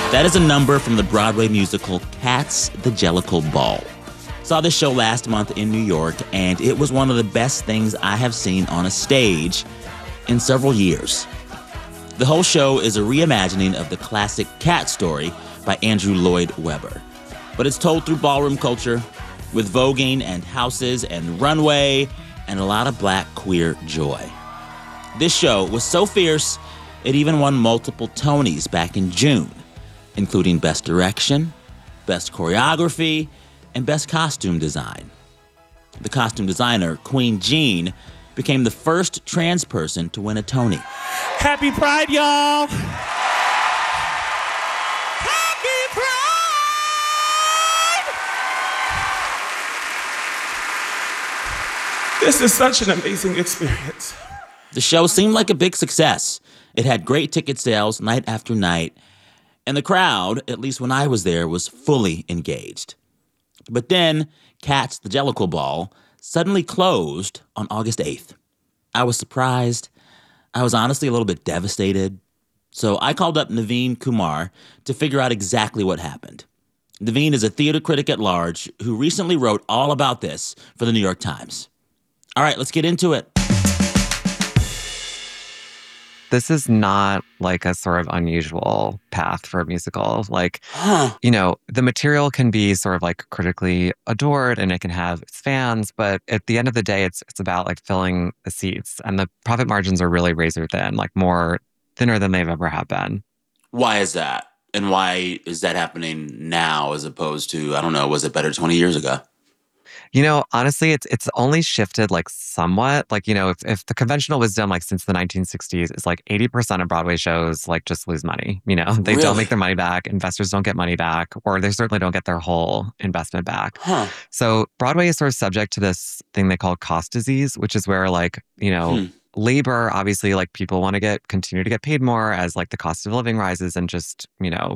That is a number from the Broadway musical Cats, the Jellicle Ball. Saw this show last month in New York, and it was one of the best things I have seen on a stage in several years. The whole show is a reimagining of the classic Cat story by Andrew Lloyd Webber. But it's told through ballroom culture, with voguing and houses and runway and a lot of Black queer joy. This show was so fierce, it even won multiple Tonys back in June, including Best Direction, Best Choreography, and Best Costume Design. The costume designer, Queen Jean, became the first trans person to win a Tony. Happy Pride, y'all! Happy Pride! This is such an amazing experience. The show seemed like a big success. It had great ticket sales night after night, and the crowd, at least when I was there, was fully engaged. But then, Cats, the Jellicle Ball, suddenly closed on August 8th. I was surprised. I was honestly a little bit devastated. So I called up Naveen Kumar to figure out exactly what happened. Naveen is a theater critic at large who recently wrote all about this for the New York Times. All right, let's get into it. This is not like a sort of unusual path for a musical. The material can be sort of like critically adored and it can have its fans, but at the end of the day, it's about like filling the seats, and the profit margins are really razor thin, like more thinner than they've ever have been. Why is that? And why is that happening now as opposed to, I don't know, was it better 20 years ago? Honestly, it's only shifted like somewhat. If the conventional wisdom like since the 1960s is like 80% of Broadway shows like just lose money. They Really? don't make their money back. Investors don't get money back, or they certainly don't get their whole investment back. Huh. So Broadway is sort of subject to this thing they call cost disease, which is where labor, obviously, like people want to continue to get paid more as like the cost of living rises, and just,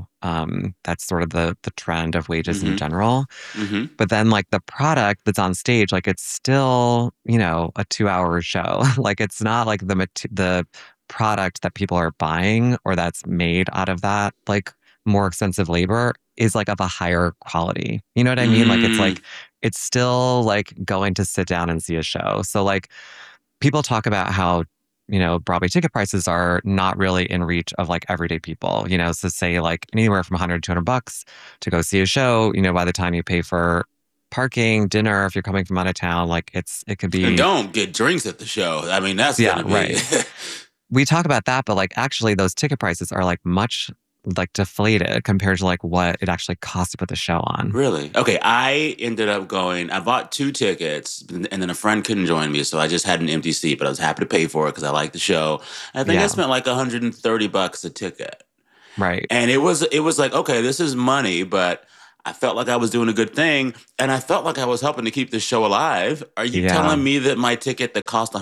that's sort of the trend of wages in general. Mm-hmm. But then like the product that's on stage, like it's still, a 2-hour show. Like it's not like the product that people are buying or that's made out of that like more expensive labor is like of a higher quality. You know what I mean? Like it's still like going to sit down and see a show. So like people talk about how, Broadway ticket prices are not really in reach of like everyday people, so say like anywhere from $100 to $200 to go see a show, by the time you pay for parking, dinner, if you're coming from out of town, like it could be. And don't get drinks at the show. I mean, that's yeah, gonna be right. We talk about that, but like actually those ticket prices are like much like deflated compared to like what it actually costs to put the show on. Really? Okay, I ended up I bought 2 tickets, and then a friend couldn't join me, so I just had an empty seat, but I was happy to pay for it because I liked the show. I think I spent like $130 a ticket. Right. And it was like, okay, this is money, but I felt like I was doing a good thing, and I felt like I was helping to keep the show alive. Are you telling me that my ticket that cost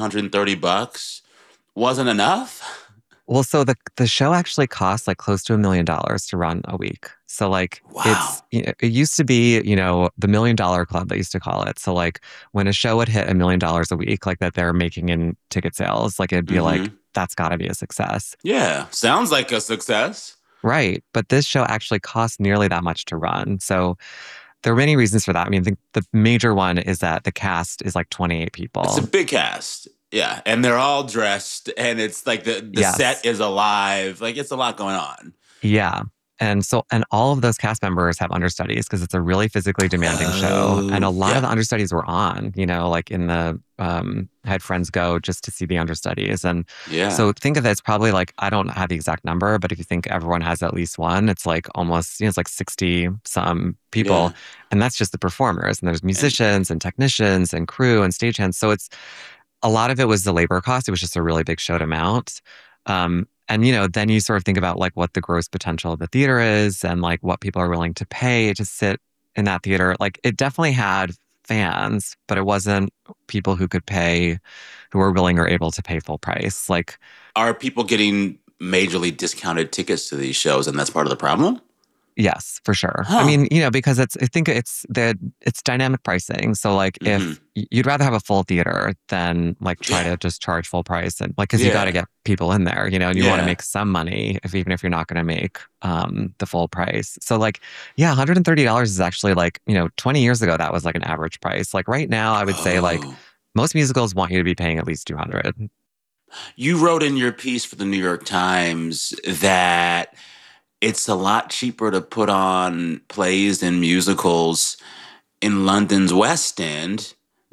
$130 wasn't enough? Well, so the show actually costs like close to $1 million to run a week. So like Wow. it used to be, the $1 Million Club, they used to call it. So like when a show would hit $1 million a week, like that they're making in ticket sales, like it'd be like, that's gotta be a success. Yeah, sounds like a success. Right. But this show actually costs nearly that much to run. So there are many reasons for that. I mean, the major one is that the cast is like 28 people. It's a big cast. Yeah, and they're all dressed, and it's like the Yes. set is alive. Like, it's a lot going on. Yeah. And all of those cast members have understudies because it's a really physically demanding show. And a lot of the understudies were on, like in the, I had friends go just to see the understudies. And so think of it as probably like, I don't have the exact number, but if you think everyone has at least one, it's like almost, it's like 60 some people. Yeah. And that's just the performers. And there's musicians and technicians and crew and stagehands. So it's, a lot of it was the labor cost. It was just a really big show to mount. And, then you sort of think about like what the gross potential of the theater is and like what people are willing to pay to sit in that theater. Like it definitely had fans, but it wasn't people who could pay, who were willing or able to pay full price. Like, are people getting majorly discounted tickets to these shows, and that's part of the problem? Yes, for sure. I Huh. mean, because I think it's dynamic pricing. So like Hmm. if you'd rather have a full theater than like try Yeah. to just charge full price and like, cause you got to Yeah. get people in there, and you want to Yeah. make some money even if you're not going to make the full price. So like, yeah, $130 is actually like, 20 years ago, that was like an average price. Like right now, I would say like Oh. most musicals want you to be paying at least 200. You wrote in your piece for the New York Times that it's a lot cheaper to put on plays and musicals in London's West End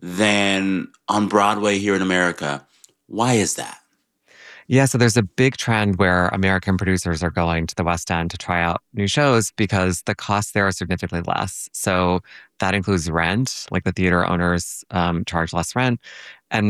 than on Broadway here in America. Why is that? Yeah, so there's a big trend where American producers are going to the West End to try out new shows because the costs there are significantly less. So that includes rent, like the theater owners charge less rent, and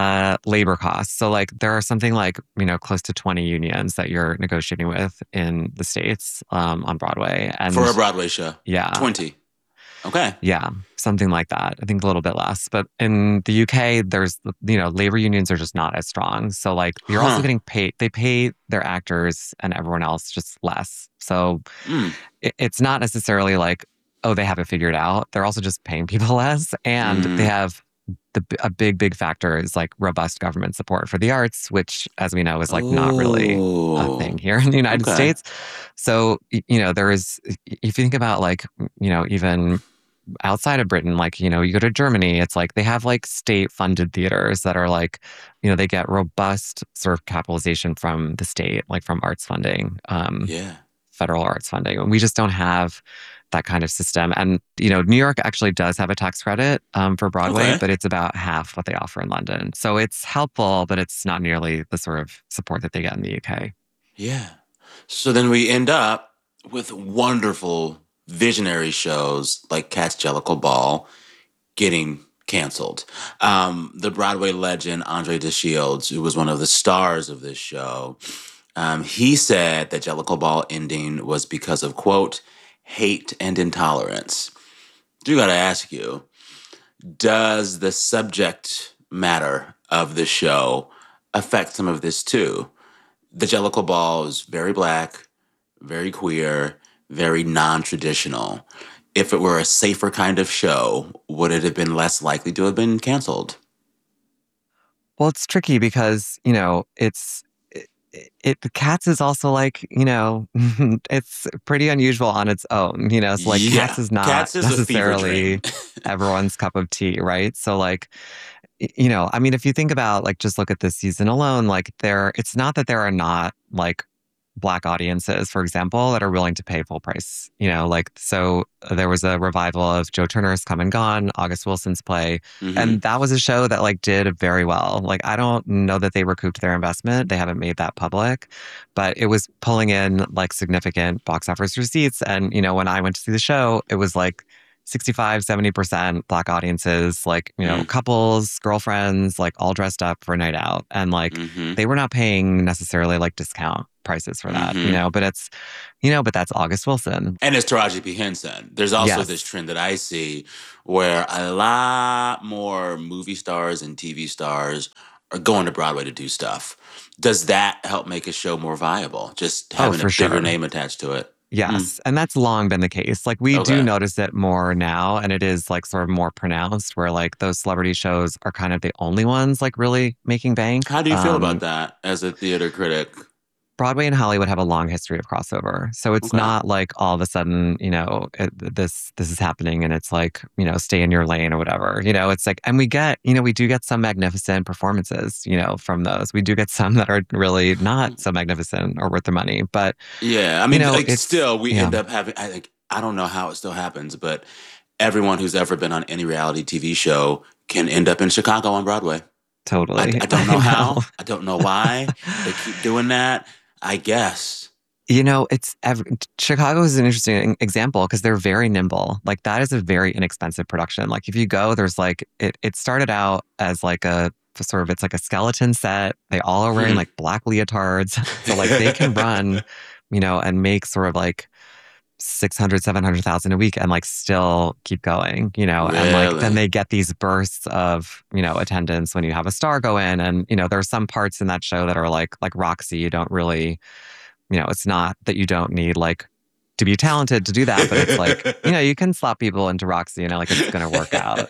labor costs. So like there are something like, close to 20 unions that you're negotiating with in the States on Broadway. For a And Broadway show? yeah, 20. Okay. yeah, something like that. I think a little bit less. But in the UK, labor unions are just not as strong. So like you're also Huh. getting paid, they pay their actors and everyone else just less. So Mm. it's not necessarily like, oh, they have it figured out. They're also just paying people less. And they Mm. have a big factor is like robust government support for the arts, which, as we know, is like not really a thing Oh. here in the United Okay. States. So, there is, if you think about like, even outside of Britain, like, you go to Germany, it's like they have like state funded theaters that are like, they get robust sort of capitalization from the state, like from arts funding, Yeah. federal arts funding. And we just don't have that kind of system. And, New York actually does have a tax credit for Broadway, Okay. but it's about half what they offer in London. So it's helpful, but it's not nearly the sort of support that they get in the UK. Yeah. So then we end up with wonderful visionary shows like Cat's Jellicle Ball getting canceled. The Broadway legend Andre DeShields, who was one of the stars of this show, he said that Jellicle Ball ending was because of, quote, hate and intolerance. Do got to ask you, does the subject matter of the show affect some of this too? The Jellicle Ball is very black, very queer, very non-traditional. If it were a safer kind of show, would it have been less likely to have been canceled? Well, it's tricky because, the Cats is also like, it's pretty unusual on its own, so like Yeah. Cats is not Cats is a fever dream. necessarily everyone's cup of tea, right? So like, I mean, if you think about like just look at this season alone, like it's not that there are not like black audiences, for example, that are willing to pay full price. Like so there was a revival of Joe Turner's Come and Gone, August Wilson's play, Hmm. and that was a show that like did very well. Like I don't know that they recouped their investment. They haven't made that public, but it was pulling in like significant box office receipts. And when I went to see the show, it was like 65, 70% black audiences, like, couples, girlfriends, like all dressed up for a night out. And like Hmm. they were not paying necessarily like discount prices for that, Hmm. but that's August Wilson. And it's Taraji P. Henson. There's also this Yes, trend that I see where a lot more movie stars and TV stars are going to Broadway to do stuff. Does that help make a show more viable? Just oh, having a for bigger sure. name attached to it. Mm. Yes. And that's long been the case. Like we do Okay. notice it more now, and it is like sort of more pronounced where like those celebrity shows are kind of the only ones like really making bank. How do you feel about that as a theater critic? Broadway and Hollywood have a long history of crossover. So it's Okay. not like all of a sudden, this is happening and it's like, stay in your lane or whatever. It's like, and we do get some magnificent performances, from those. We do get some that are really not so magnificent or worth the money. But, Yeah, I mean, like, it's, still, we yeah, end up having. I don't know how it still happens, but everyone who's ever been on any reality TV show can end up in Chicago on Broadway. totally. I don't I know know. how. I don't know why they keep doing that. I guess. Chicago is an interesting example because they're very nimble. Like that is a very inexpensive production. Like if you go, there's like it started out as like it's like a skeleton set. They all are wearing Hmm. like black leotards. So like they can run, and make sort of like 600, 700,000 a week and like still keep going, and like then Really? they get these bursts of, attendance when you have a star go in. And, there are some parts in that show that are like Roxy, you don't really, it's not that you don't need like to be talented to do that, but it's like, you can slap people into Roxy and like it's gonna work out,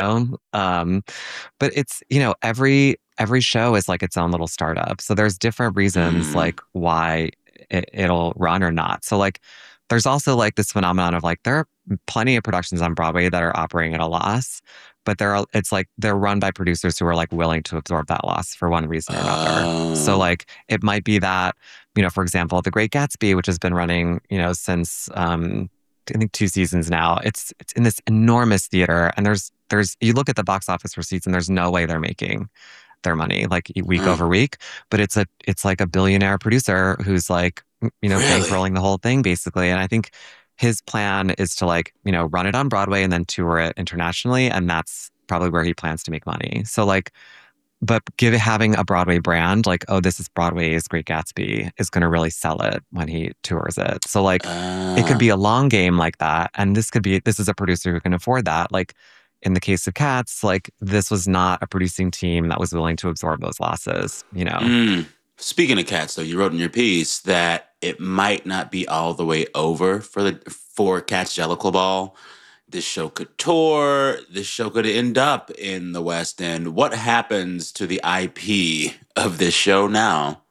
but it's, every show is like its own little startup. So there's different reasons like why it'll run or not. So like there's also like this phenomenon of like there are plenty of productions on Broadway that are operating at a loss, but it's like they're run by producers who are like willing to absorb that loss for one reason or another. So like it might be that, for example, The Great Gatsby, which has been running, since I think 2 seasons now. It's in this enormous theater, and there's you look at the box office receipts, and there's no way they're making their money like week over week. But it's like a billionaire producer who's like, Really? bankrolling the whole thing basically. And I think his plan is to like, run it on Broadway and then tour it internationally, and that's probably where he plans to make money. So like, but having a Broadway brand, like, oh, this is Broadway's Great Gatsby, is going to really sell it when he tours it. So like, it could be a long game like that. And this is a producer who can afford that. Like in the case of Cats, like this was not a producing team that was willing to absorb those losses, Speaking of Cats, though, you wrote in your piece that it might not be all the way over for Cats Jellicle Ball. This show could tour. This show could end up in the West End. What happens to the IP of this show now?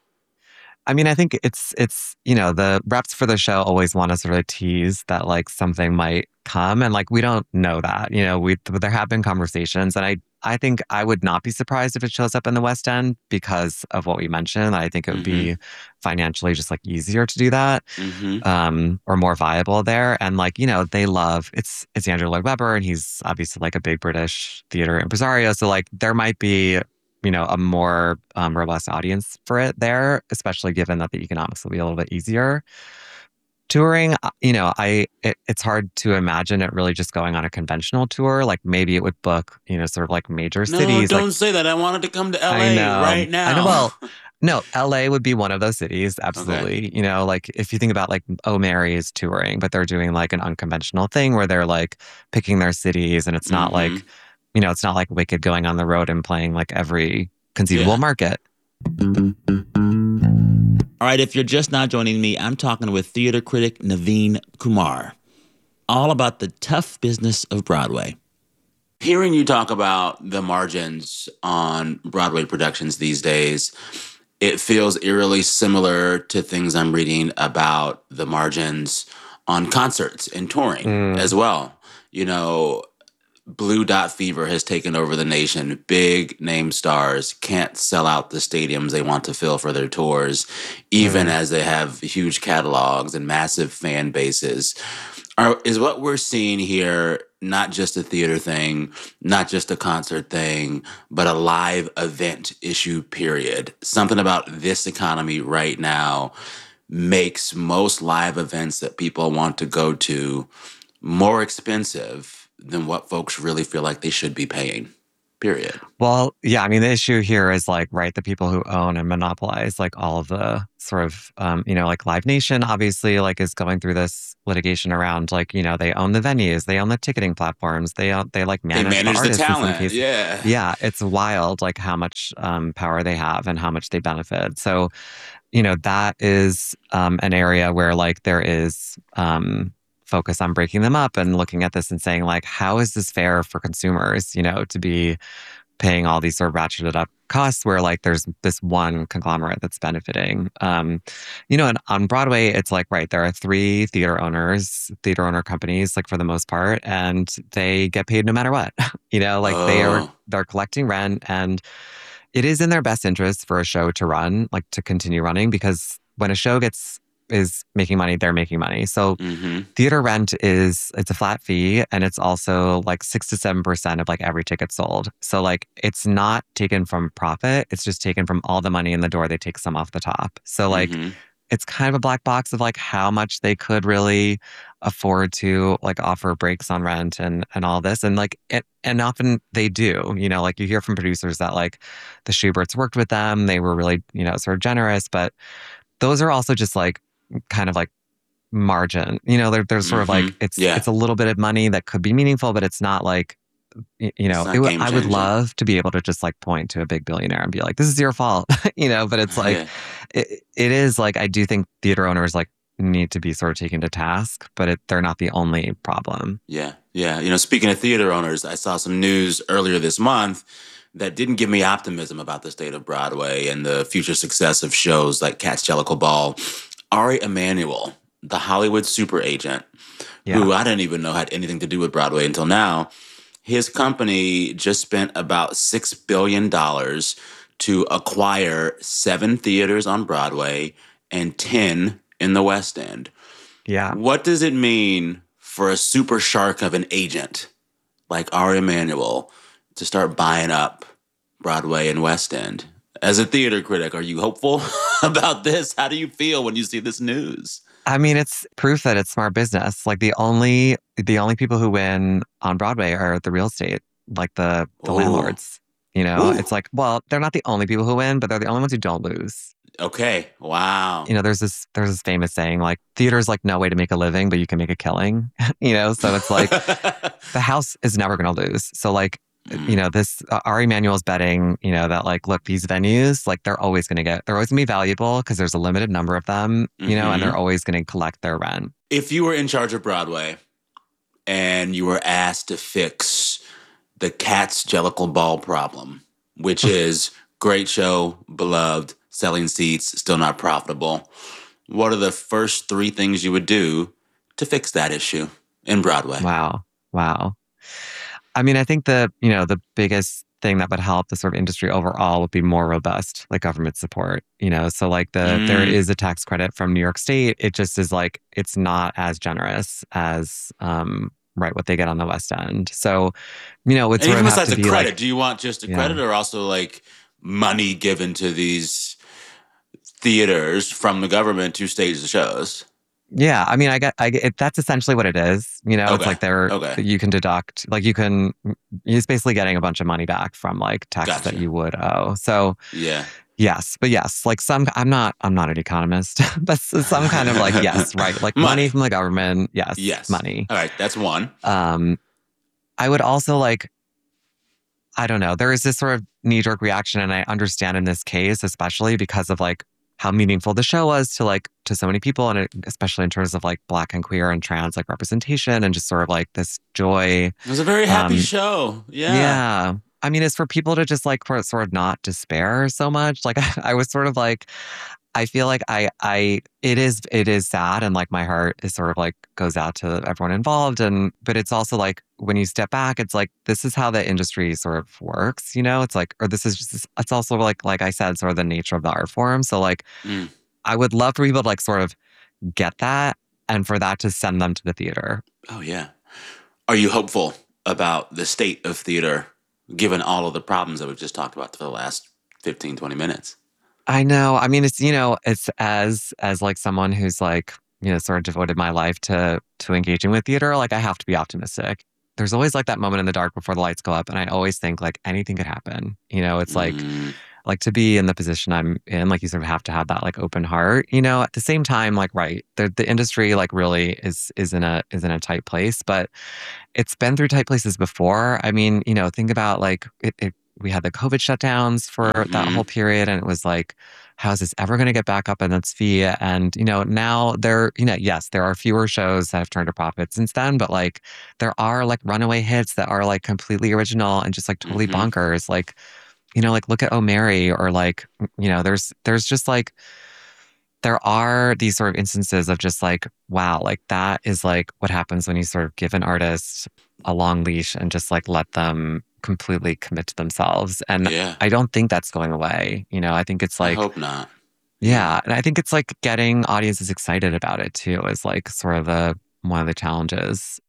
I mean, I think it's the reps for the show always want to sort of tease that like something might come, and like we don't know that. There have been conversations, and I think I would not be surprised if it shows up in the West End because of what we mentioned. I think it would be financially just like easier to do that, or more viable there. And like, they love it's Andrew Lloyd Webber, and he's obviously like a big British theater impresario. So like there might be, a more robust audience for it there, especially given that the economics will be a little bit easier. Touring, it's hard to imagine it really just going on a conventional tour. Like maybe it would book, sort of like major cities. No, don't say that. I wanted to come to LA right now. I know. Well, no, LA would be one of those cities. Absolutely. Okay. Like if you think about like Oh Mary is touring, but they're doing like an unconventional thing where they're like picking their cities, and it's not like, it's not like Wicked going on the road and playing like every conceivable market. All right, if you're just now joining me, I'm talking with theater critic Naveen Kumar, all about the tough business of Broadway. Hearing you talk about the margins on Broadway productions these days, it feels eerily similar to things I'm reading about the margins on concerts and touring as well. Blue Dot Fever has taken over the nation. Big name stars can't sell out the stadiums they want to fill for their tours, even as they have huge catalogs and massive fan bases. Is what we're seeing here not just a theater thing, not just a concert thing, but a live event issue, period? Something about this economy right now makes most live events that people want to go to more expensive than what folks really feel like they should be paying, period. Well, yeah, I mean, the issue here is like, right, the people who own and monopolize like all of the sort of, like Live Nation obviously like is going through this litigation around like, they own the venues, they own the ticketing platforms, they like manage the talent. Yeah, it's wild like how much power they have and how much they benefit. So, that is an area where like there is focus on breaking them up and looking at this and saying like, how is this fair for consumers, to be paying all these sort of ratcheted up costs where like there's this one conglomerate that's benefiting. And on Broadway, it's like, right, there are 3 theater owner companies, like for the most part, and they get paid no matter what, they're collecting rent, and it is in their best interest for a show to run, like to continue running, because when a show is making money, they're making money. So theater rent it's a flat fee, and it's also like 6 to 7% of like every ticket sold. So like it's not taken from profit, it's just taken from all the money in the door. They take some off the top. So like it's kind of a black box of like how much they could really afford to like offer breaks on rent and all this. And like and often they do, like you hear from producers that like the Schuberts worked with them, they were really, sort of generous, but those are also just like kind of like margin, they're sort of like, it's a little bit of money that could be meaningful, but it's not like, I would love to be able to just like point to a big billionaire and be like, this is your fault, but it's like, it is like, I do think theater owners like need to be sort of taken to task, but they're not the only problem. Yeah, yeah. Speaking of theater owners, I saw some news earlier this month that didn't give me optimism about the state of Broadway and the future success of shows like Cats Jellicle Ball. Ari Emanuel, the Hollywood super agent, who Yeah. I didn't even know had anything to do with Broadway until now, his company just spent about $6 billion to acquire 7 theaters on Broadway and 10 in the West End. Yeah. What does it mean for a super shark of an agent like Ari Emanuel to start buying up Broadway and West End? As a theater critic, are you hopeful about this? How do you feel when you see this news? I mean, it's proof that it's smart business. Like the only people who win on Broadway are the real estate, like the Ooh. landlords. You know, Ooh. it's like, well, they're not the only people who win, but they're the only ones who don't lose. Okay. Wow. You know, there's this famous saying like theater's like no way to make a living, but you can make a killing. You know, so it's like the house is never going to lose. So like, you know, this Ari Emanuel's betting, you know, that like, look, these venues, like they're always going to be valuable because there's a limited number of them, you know, and they're always going to collect their rent. If you were in charge of Broadway and you were asked to fix the Cats Jellicle Ball problem, which is great show, beloved, selling seats, still not profitable, what are the first 3 things you would do to fix that issue in Broadway? Wow. I mean, I think the biggest thing that would help the sort of industry overall would be more robust, like government support, you know? So like there is a tax credit from New York State. It just is like, it's not as generous as, what they get on the West End. So, you know, it's and sort even of have besides to the be credit, like, do you want just a credit or also like money given to these theaters from the government to stage the shows? yeah, I mean, that's essentially what it is. You know, it's like you can deduct, like it's basically getting a bunch of money back from like taxes that you would owe. So yeah. Yes, but yes, like I'm not an economist, but some kind of like, yes, right. Like money from the government. Yes. Money. All right. That's one. I would also like, I don't know, there is this sort of knee-jerk reaction, and I understand in this case, especially because of like how meaningful the show was to so many people, and especially in terms of like Black and queer and trans like representation and just sort of like this joy. It was a very happy show. Yeah. Yeah. I mean, it's for people to just like sort of not despair so much. Like I was sort of like, I feel like it is sad, and like my heart is sort of like goes out to everyone involved, but it's also like when you step back, it's like this is how the industry sort of works, you know? It's like, or this is just, it's also like I said, sort of the nature of the art form. So like, I would love for people to like sort of get that, and for that to send them to the theater. Oh yeah. Are you hopeful about the state of theater, given all of the problems that we've just talked about for the last 15, 20 minutes? I know. I mean, it's, you know, it's as like someone who's like, you know, sort of devoted my life to engaging with theater, like I have to be optimistic. There's always like that moment in the dark before the lights go up. And I always think like anything could happen. You know, it's like to be in the position I'm in, like you sort of have to have that like open heart, you know, at the same time, like, right. The industry like really is in a tight place, but it's been through tight places before. I mean, you know, think about like we had the COVID shutdowns for that whole period. And it was like, how is this ever going to get back up on its feet? And, you know, now yes, there are fewer shows that have turned a profit since then, but like there are like runaway hits that are like completely original and just like totally bonkers. Like, you know, like look at Oh Mary, or like, you know, there's just like, there are these sort of instances of just like, wow, like that is like what happens when you sort of give an artist a long leash and just like let them completely commit to themselves. And I don't think that's going away. You know, I think it's like, I hope not. Yeah. And I think it's like getting audiences excited about it too is like sort of one of the challenges.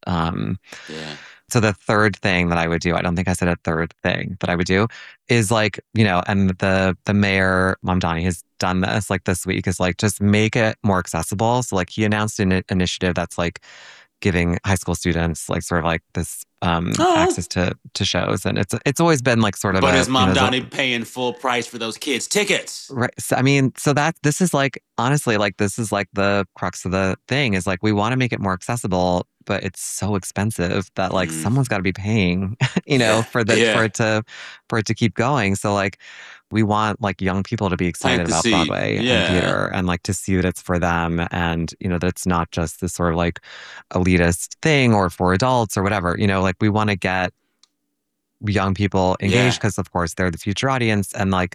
So the third thing that I would do, I don't think I said a third thing that I would do, is like, you know, and the mayor, Mamdani, has done this like this week, is like just make it more accessible. So like he announced an initiative that's like giving high school students like sort of like this access to shows. And it's always been like sort of But is Mamdani paying full price for those kids' tickets? Right. So, I mean, so this is like, honestly, like this is like the crux of the thing is like, we want to make it more accessible, but it's so expensive that like someone's got to be paying, you know, for it to keep going. So like, we want like young people to be excited about Fantasy. Broadway Yeah. and theater and like to see that it's for them and, you know, that it's not just this sort of like elitist thing or for adults or whatever, you know, like we want to get young people engaged because of course they're the future audience and like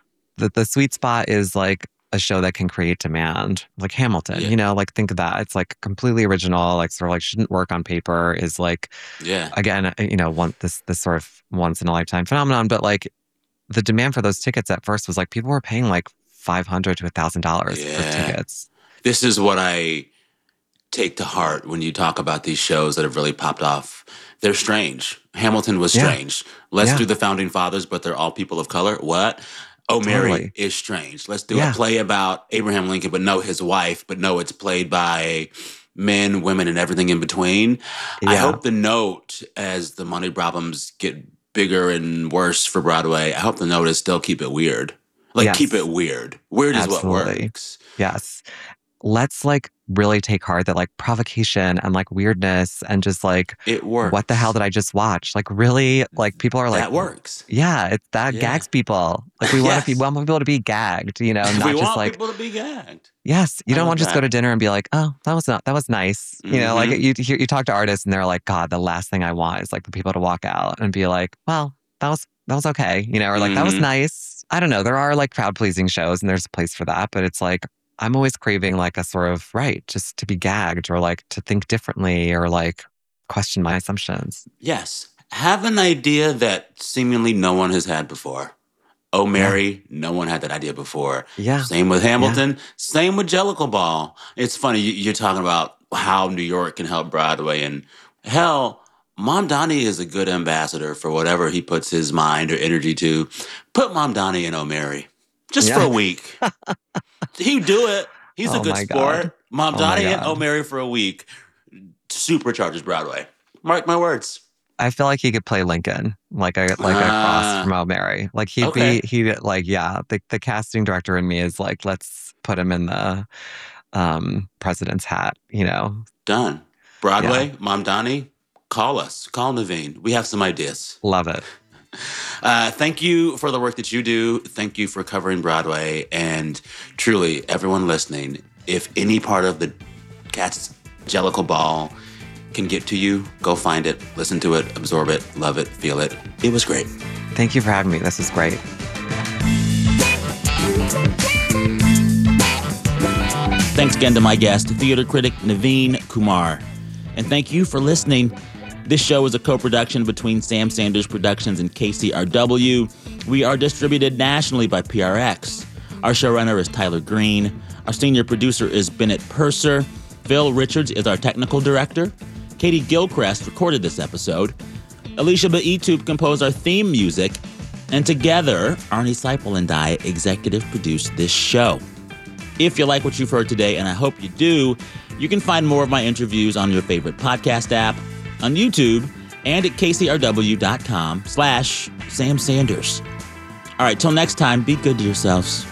the sweet spot is like a show that can create demand, like Hamilton, Yeah. you know, like think of that. It's like completely original, like sort of like shouldn't work on paper is like, Yeah. again, you know, this sort of once in a lifetime phenomenon. But like the demand for those tickets at first was like people were paying like $500 to $1,000 for tickets. This is what I take to heart when you talk about these shows that have really popped off. They're strange. Hamilton was strange. Let's do the Founding Fathers, but they're all people of color. What? Oh, Mary is strange. Let's do a play about Abraham Lincoln, but no, his wife, but no, it's played by men, women, and everything in between. I hope the note, as the money problems get bigger and worse for Broadway, I hope the note is still keep it weird. Like, keep it weird. Weird is what works. Yes. Let's like really take heart that like provocation and like weirdness and just like it works. What the hell did I just watch? Like really, like people are like that works. Yeah, that gags people. Like we want people to be gagged, you know, not we just want like people to be gagged. Yes, you don't want to just go to dinner and be like, oh, that was nice. You know, like you talk to artists and they're like, God, the last thing I want is like for people to walk out and be like, well, that was okay, you know, or like that was nice. I don't know. There are like crowd pleasing shows and there's a place for that, but it's like I'm always craving like a sort of just to be gagged or like to think differently or like question my assumptions. Yes. Have an idea that seemingly no one has had before. Oh, Mary, no one had that idea before. Yeah. Same with Hamilton. Same with Jellicle Ball. It's funny, you're talking about how New York can help Broadway. And hell, Mamdani is a good ambassador for whatever he puts his mind or energy to. Put Mamdani in Oh, Mary. Just for a week. He'd do it. He's a good sport. Mamdani and Oh, Mary for a week supercharges Broadway. Mark my words. I feel like he could play Lincoln, like across from Oh, Mary. Like the casting director in me is like, let's put him in the president's hat, you know. Done. Broadway, Mamdani, call us. Call Naveen. We have some ideas. Love it. Thank you for the work that you do. Thank you for covering Broadway. And truly, everyone listening, if any part of the Cats Jellicle Ball can get to you, go find it, listen to it, absorb it, love it, feel it. It was great. Thank you for having me. This is great. Thanks again to my guest, theater critic Naveen Kumar. And thank you for listening. This show is a co-production between Sam Sanders Productions and KCRW. We are distributed nationally by PRX. Our showrunner is Tyler Green. Our senior producer is Bennett Purser. Phil Richards is our technical director. Katie Gilchrist recorded this episode. Alicia Baitub composed our theme music. And together, Arnie Seipel and I executive produced this show. If you like what you've heard today, and I hope you do, you can find more of my interviews on your favorite podcast app, on YouTube, and at kcrw.com/Sam Sanders. All right, till next time, be good to yourselves.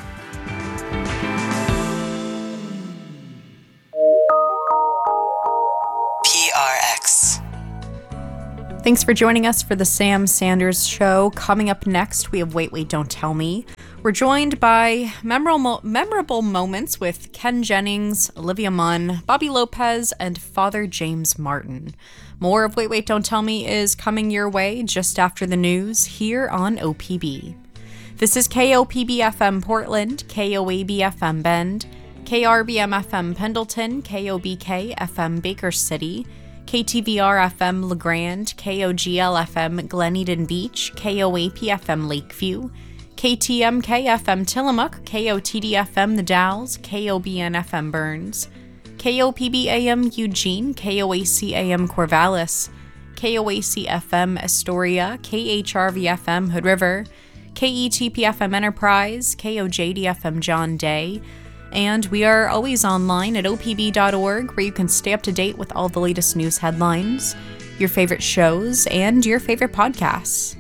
PRX. Thanks for joining us for the Sam Sanders Show. Coming up next, we have Wait, Wait, Don't Tell Me. We're joined by memorable moments with Ken Jennings, Olivia Munn, Bobby Lopez, and Father James Martin. More of Wait, Wait, Don't Tell Me is coming your way just after the news here on OPB. This is KOPB-FM Portland, KOAB-FM Bend, KRBM-FM Pendleton, KOBK-FM Baker City, KTVR-FM LeGrand, KOGL-FM Glen Eden Beach, KOAP-FM Lakeview, KTMK-FM Tillamook, KOTD-FM The Dalles, KOBN-FM Burns, KOPB-AM Eugene, KOAC-AM Corvallis, KOAC-FM Astoria, KHRV-FM Hood River, KETP-FM Enterprise, KOJD-FM John Day, and we are always online at opb.org, where you can stay up to date with all the latest news headlines, your favorite shows, and your favorite podcasts.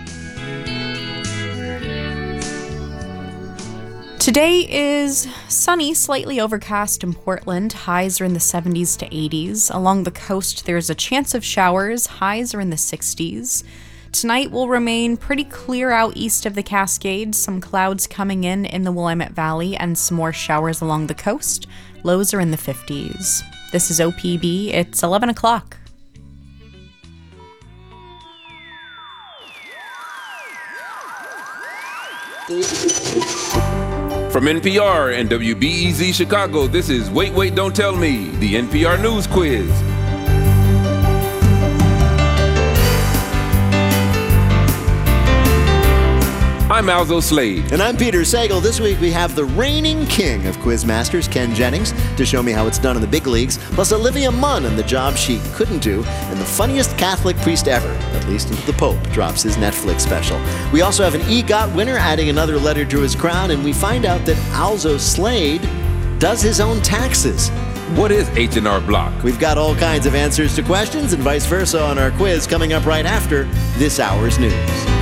Today is sunny, slightly overcast in Portland. Highs are in the 70s to 80s. Along the coast, there's a chance of showers. Highs are in the 60s. Tonight will remain pretty clear out east of the Cascades, some clouds coming in the Willamette Valley, and some more showers along the coast. Lows are in the 50s. This is OPB. It's 11 o'clock. From NPR and WBEZ Chicago, this is Wait, Wait, Don't Tell Me, the NPR News Quiz. I'm Alzo Slade. And I'm Peter Sagal. This week we have the reigning king of Quizmasters, Ken Jennings, to show me how it's done in the big leagues, plus Olivia Munn and the job she couldn't do, and the funniest Catholic priest ever, at least until the Pope drops his Netflix special. We also have an EGOT winner adding another letter to his crown, and we find out that Alzo Slade does his own taxes. What is H&R Block? We've got all kinds of answers to questions and vice versa on our quiz coming up right after this hour's news.